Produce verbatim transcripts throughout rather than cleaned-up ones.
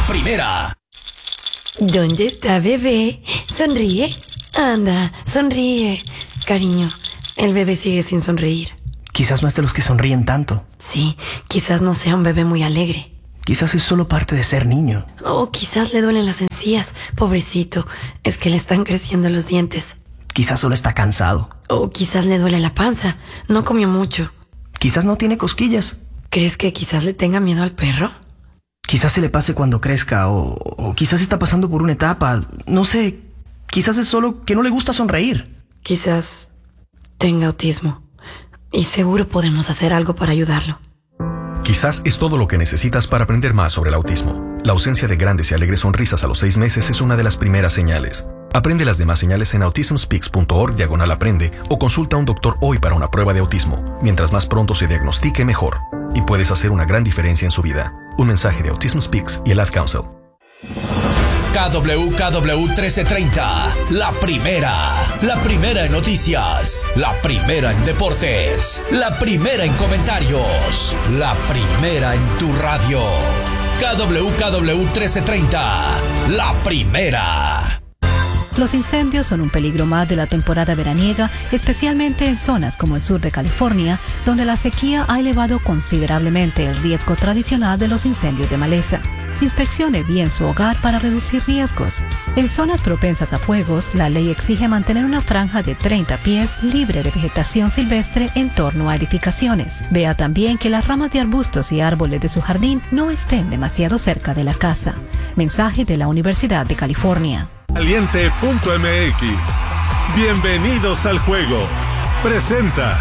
primera. ¿Dónde está bebé? Sonríe. Anda, sonríe. Cariño, el bebé sigue sin sonreír. Quizás no es de los que sonríen tanto. Sí, quizás no sea un bebé muy alegre. Quizás es solo parte de ser niño. O quizás le duelen las encías. Pobrecito, es que le están creciendo los dientes. Quizás solo está cansado. O quizás le duele la panza. No comió mucho. Quizás no tiene cosquillas. ¿Crees que quizás le tenga miedo al perro? Quizás se le pase cuando crezca, o, o quizás está pasando por una etapa. No sé, quizás es solo que no le gusta sonreír. Quizás tenga autismo. Y seguro podemos hacer algo para ayudarlo. Quizás es todo lo que necesitas para aprender más sobre el autismo. La ausencia de grandes y alegres sonrisas a los seis meses es una de las primeras señales. Aprende las demás señales en autismspeaks punto org diagonal aprende o consulta a un doctor hoy para una prueba de autismo. Mientras más pronto se diagnostique, mejor. Y puedes hacer una gran diferencia en su vida. Un mensaje de Autism Speaks y el Ad Council. K W K W trece treinta, la primera, la primera en noticias, la primera en deportes, la primera en comentarios, la primera en tu radio. K W K W trece treinta, la primera. Los incendios son un peligro más de la temporada veraniega, especialmente en zonas como el sur de California, donde la sequía ha elevado considerablemente el riesgo tradicional de los incendios de maleza. Inspeccione bien su hogar para reducir riesgos. En zonas propensas a fuegos, la ley exige mantener una franja de treinta pies libre de vegetación silvestre en torno a edificaciones. Vea también que las ramas de arbustos y árboles de su jardín no estén demasiado cerca de la casa. Mensaje de la Universidad de California. Caliente punto M X. Bienvenidos al juego. Presenta.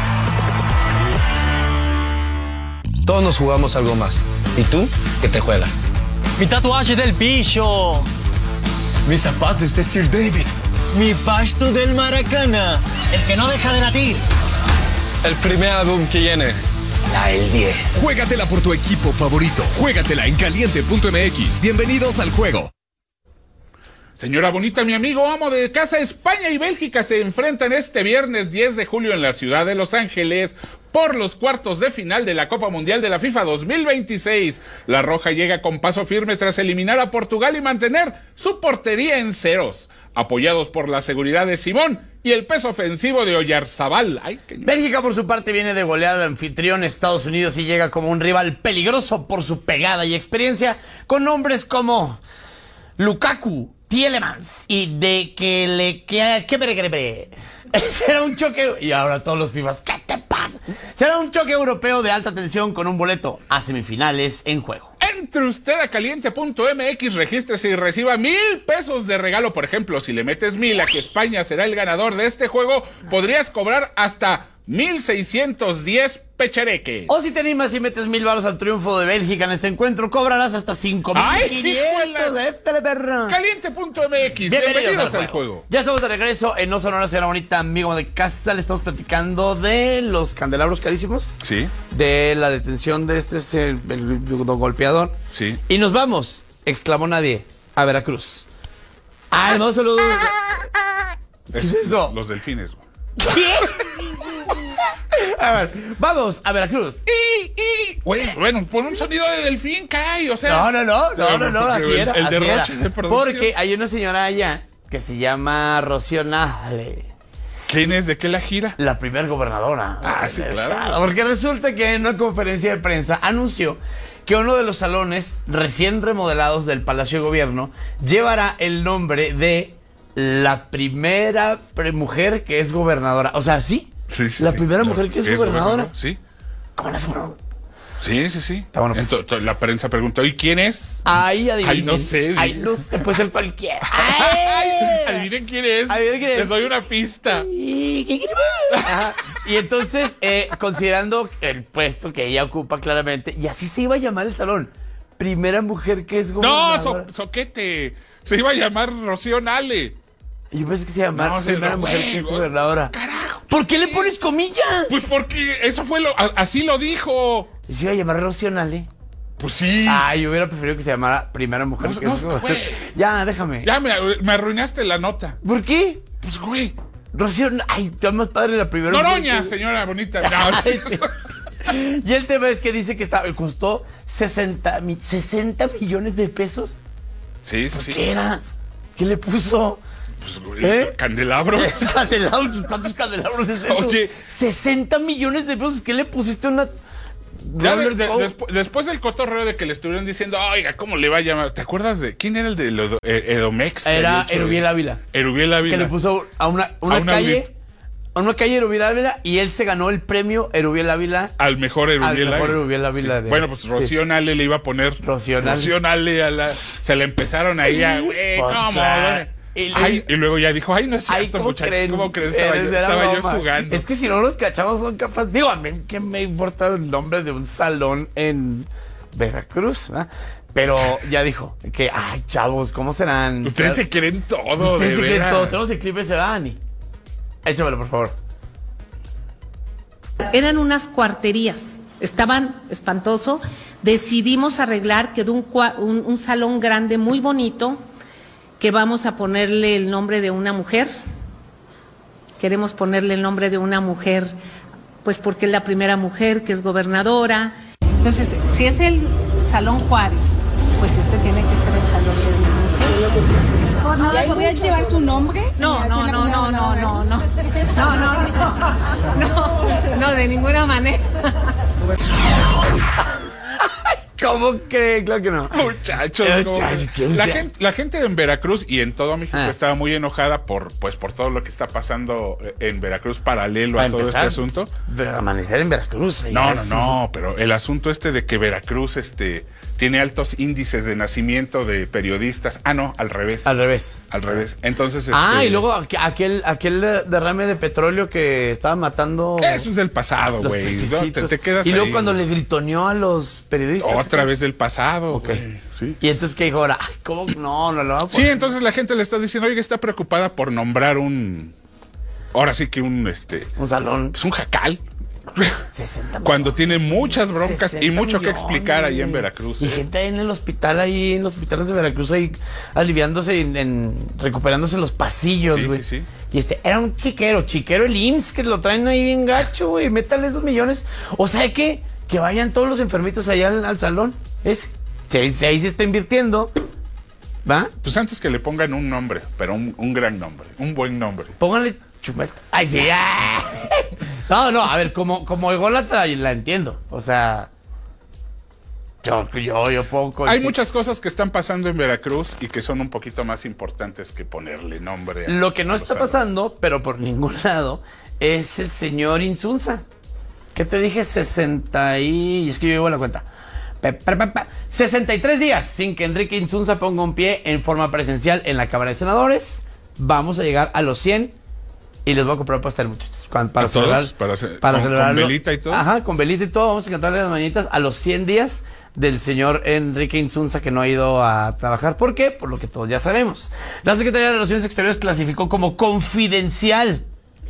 Todos nos jugamos algo más. ¿Y tú? ¿Qué te juegas? Mi tatuaje del pillo. Mis zapatos de Sir David. Mi pasto del Maracana. El que no deja de latir. El primer álbum que viene. La El diez. Juégatela por tu equipo favorito. Juégatela en Caliente punto M X. Bienvenidos al juego. Señora bonita, mi amigo amo de casa, España y Bélgica se enfrentan este viernes diez de julio en la ciudad de Los Ángeles por los cuartos de final de la Copa Mundial de la FIFA dos mil veintiséis. La Roja llega con paso firme tras eliminar a Portugal y mantener su portería en ceros, apoyados por la seguridad de Simón y el peso ofensivo de Oyarzabal. Ay, qué... Bélgica, por su parte, viene de golear al anfitrión Estados Unidos y llega como un rival peligroso por su pegada y experiencia, con nombres como Lukaku, Tielemans y de que le que que bre, bre, bre. Será un choque y ahora todos los FIFAs, ¿qué te pasa? Será un choque europeo de alta tensión con un boleto a semifinales en juego. Entre usted a Caliente punto M X, regístrese y reciba mil pesos de regalo. Por ejemplo, si le metes mil a que España será el ganador de este juego, podrías cobrar hasta mil seiscientos diez pechereques. O si te animas y metes mil varos al triunfo de Bélgica en este encuentro, cobrarás hasta cinco mil quinientos. Caliente punto M X, bienvenidos, bienvenidos al, al juego. juego. Ya estamos de regreso en No Sonora, señora bonita, amigo de casa. Le estamos platicando de los candelabros carísimos. Sí. De la detención de este el, el, el golpeador. Sí. Y nos vamos, exclamó nadie, a Veracruz. Ay, no, saludos. ¿Qué es eso? Los delfines. ¿Qué? A ver, vamos a Veracruz. Y, y, bueno, bueno, pon un sonido de delfín, caray, o sea. No, no, no, no, no, no, así era. El, el así derroche era. de producción. Porque hay una señora allá que se llama Rocío Nale. ¿Quién es? ¿De qué la gira? La primer gobernadora. Ah, sí, claro. Estado. Porque resulta que en una conferencia de prensa anunció que uno de los salones recién remodelados del Palacio de Gobierno llevará el nombre de la primera mujer que es gobernadora. O sea, ¿sí? Sí, sí, la sí. primera mujer que es, es gobernadora. gobernadora. Sí. ¿Cómo la es gobernadora? Sí, sí, sí. Está bueno, pues. Entonces, la prensa preguntó, ¿y quién es? Ay, adivinen. Ay, no sé. Ay, no sé, puede ser cualquiera. Ay, adivinen quién es. Adivinen quién es. Les doy una pista. Y entonces, eh, considerando el puesto que ella ocupa claramente, y así se iba a llamar el salón. Primera mujer que es gobernadora. No, so, soquete. Se iba a llamar Rocío Nale. Y yo pensé que se llamaba no, primera no, mujer güey, que es gobernadora. Carajo. ¿Por qué le pones comillas? Pues porque eso fue lo... Así lo dijo. ¿Y se iba a llamar Rocío Nale? Pues sí. Ah, yo hubiera preferido que se llamara primera mujer no, que no, es gobernadora. Ya, déjame. Ya me, me arruinaste la nota. ¿Por qué? Pues, güey. Rocío... Ay, está más padre la primera Noroña, mujer. señora bonita. No, Ay, sí. Y el tema es que dice que está, costó sesenta, sesenta millones de pesos. Sí, sí, sí. ¿Qué era? ¿Qué le puso? Pues, ¿Eh? ¿Candelabros? ¿Candelabros? ¿Cuántos candelabros es eso? Oye. sesenta millones de pesos. ¿Qué le pusiste a una...? Ya de, de, después, después del cotorreo de que le estuvieron diciendo, oiga, ¿cómo le va a llamar? ¿Te acuerdas de quién era el de Edo, Edomex? Era Erubiel Ávila. Erubiel Ávila. Que le puso a una, una, a una calle... Bit. A una calle Erubiel Ávila y él se ganó el premio Erubiel Ávila. Al mejor Erubiel Ávila. Al mejor Erubiel Ávila. Sí. De... Bueno, pues Rocío sí. Nale le iba a poner. Rocío Nale. Rocío Nale a la... Se le empezaron ahí a... Güey, pues ¿cómo? Claro. Y, ay, y luego ya dijo, ay, no es cierto, muchachos, creen? ¿Cómo crees? Estaba, yo, estaba yo jugando. Es que si no los cachamos son capaces... Digo, a mí que me importa el nombre de un salón en Veracruz, ¿verdad? Pero ya dijo que, ay, chavos, ¿cómo serán? Ustedes se creen todo, Ustedes de se creen veras. todo. Tenemos el clip ese, Dani. Échamelo, por favor. Eran unas cuarterías, estaban espantoso. Decidimos arreglar, quedó un, un, un salón grande, muy bonito, que vamos a ponerle el nombre de una mujer. Queremos ponerle el nombre de una mujer, pues porque es la primera mujer que es gobernadora. Entonces, si es el Salón Juárez, pues este tiene que ser el Salón de una mujer. ¿Gobernadora, podrías llevar su nombre? No, no, no, no, no, no, no, no, no, no, no, de ninguna manera. ¿Cómo creen? Claro que no. Muchachos, Muchachos la, gente, la gente en Veracruz y en todo México ah. estaba muy enojada por, pues, por todo lo que está pasando en Veracruz paralelo Para a todo empezar, este asunto. Pero amanecer en Veracruz. No, no, no, pero el asunto este de que Veracruz este, tiene altos índices de nacimiento de periodistas. Ah, no, al revés. Al revés. Al revés. Entonces, ah, este, y luego aquel, aquel derrame de petróleo que estaba matando. Eso es del pasado, güey. No, te, te quedas y luego ahí, cuando güey. le gritoneó a los periodistas. Otra vez del pasado. Ok. Güey. Sí. Y entonces, ¿qué dijo ahora? ¿Cómo? No, no lo va a poner. Sí, entonces la gente le está diciendo, oiga, está preocupada por nombrar un. Ahora sí que un este. Un salón. Es un jacal. sesenta Cuando tiene muchas broncas y mucho millones. que explicar ahí en Veracruz. Y ¿eh? gente en el hospital, ahí en los hospitales de Veracruz, ahí aliviándose, en, en recuperándose en los pasillos, güey. Sí, sí, sí. Y este, era un chiquero, chiquero el I M S S, que lo traen ahí bien gacho, güey. Métale esos millones. O sea, ¿qué? Que vayan todos los enfermitos allá al, al salón. Ese. Si ahí, si ahí se está invirtiendo, ¿va? Pues antes que le pongan un nombre, pero un, un gran nombre, un buen nombre. Pónganle Chumel. Ay, sí. No, no, a ver, como, como ególatra la entiendo. O sea, yo, yo, yo poco. Hay muchas cosas que están pasando en Veracruz y que son un poquito más importantes que ponerle nombre. A Lo que no está pasando, pero por ningún lado, es el señor Insunza. ¿Qué te dije? sesenta y... Es que yo llevo la cuenta. sesenta y tres días sin que Enrique Insunza ponga un pie en forma presencial en la Cámara de Senadores. Vamos a llegar a los cien y les voy a comprar pastel, muchachos. Para ¿A celebrar, todos? Para, ce para con, celebrarlo. ¿Con velita y todo? Ajá, con velita y todo. Vamos a cantarle las mañanitas a los cien días del señor Enrique Insunza, que no ha ido a trabajar. ¿Por qué? Por lo que todos ya sabemos. La Secretaría de Relaciones Exteriores clasificó como confidencial,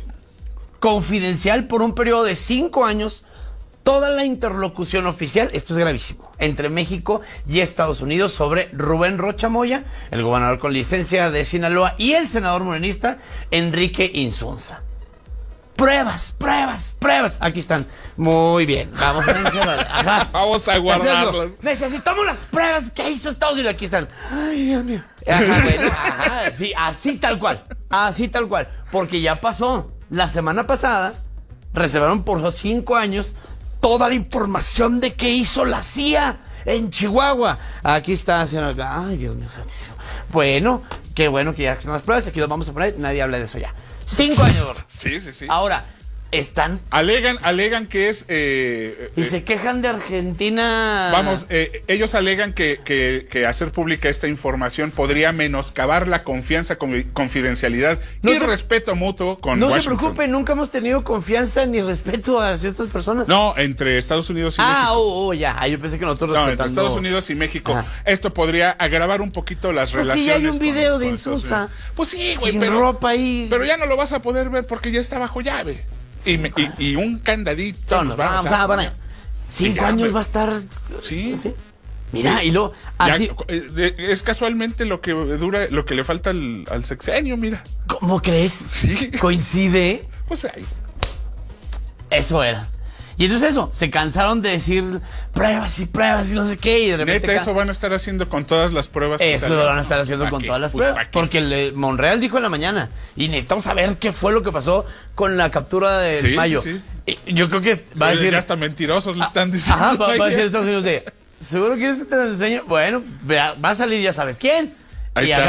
confidencial por un periodo de cinco años, toda la interlocución oficial, esto es gravísimo, entre México y Estados Unidos sobre Rubén Rocha Moya, el gobernador con licencia de Sinaloa, y el senador morenista Enrique Insunza. Pruebas, pruebas, pruebas. Aquí están. Muy bien. Vamos a mencionar. Ajá. Vamos a guardarlas. Necesitamos las pruebas que hizo Estados Unidos. Aquí están. Ay, Dios mío. Ajá, bueno, ajá. Sí, así tal cual. Así tal cual. Porque ya pasó. La semana pasada reservaron por los cinco años toda la información de qué hizo la C I A en Chihuahua. Aquí está, señor. Ay, Dios mío, santísimo. Bueno, qué bueno que ya están las pruebas. Aquí los vamos a poner. Nadie habla de eso ya. Cinco años. Sí, sí, sí. Ahora, están... Alegan, alegan que es... Eh, y eh, se quejan de Argentina. Vamos, eh, ellos alegan que, que, que hacer pública esta información podría menoscabar la confianza, confidencialidad no y se, respeto mutuo con no Washington. No se preocupe, nunca hemos tenido confianza ni respeto hacia estas personas. No, entre Estados Unidos y ah, México. Ah, oh, oh, ya. Ah, yo pensé que nosotros no, respetando... entre Estados Unidos y México. Ajá. Esto podría agravar un poquito las pues relaciones. Sí, hay un video con, de con Insunza. Pues sí, güey, sin pero, ropa ahí. Pero ya no lo vas a poder ver porque ya está bajo llave. Y, me, y, y un candadito. No, no, vamos a, vamos a, cinco años me... va a estar. Sí. ¿sí? Mira, y luego. Así... Ya, es casualmente lo que dura, lo que le falta al, al sexenio, mira. ¿Cómo crees? Sí. ¿Coincide? Pues ahí. Eso era. Y entonces eso, se cansaron de decir pruebas y pruebas y no sé qué, y de repente... Neta, eso van a estar haciendo con todas las pruebas. Que eso lo van a estar haciendo con todas las pruebas. Porque el Monreal dijo en la mañana, y necesitamos saber qué fue lo que pasó con la captura del sí, Mayo. Sí, sí. Yo creo que va a decir... Ya hasta mentirosos le están diciendo. Ajá, va, va a decir Estados Unidos de... ¿Seguro quieres que te lo enseñe? Bueno, va a salir ya sabes quién. Ahí y está.